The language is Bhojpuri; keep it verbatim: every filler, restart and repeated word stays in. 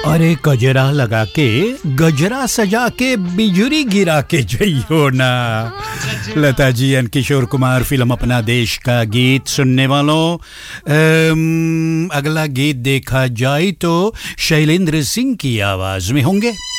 अरे कजरा लगा के गजरा सजा के बिजुरी गिरा के जइयो ना। लता जी एंड किशोर कुमार फिल्म अपना देश का गीत सुनने वालों। अगला गीत देखा जाए तो शैलेंद्र सिंह की आवाज में होंगे।